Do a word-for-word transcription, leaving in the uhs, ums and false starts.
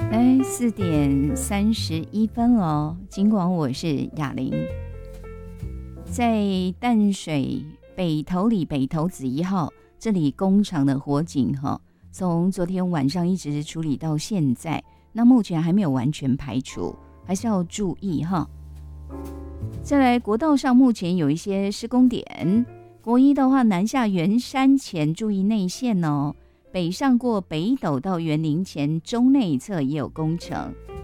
哎，四点三十一分哦。尽管我是雅玲，在淡水北投里北投子一号这里工厂的火警哈，从昨天晚上一直处理到现在，那目前还没有完全排除，还是要注意哈。再来，国道上目前有一些施工点，国一的话，南下圆山前注意内线哦。北上过北斗到园林前中内侧也有工程，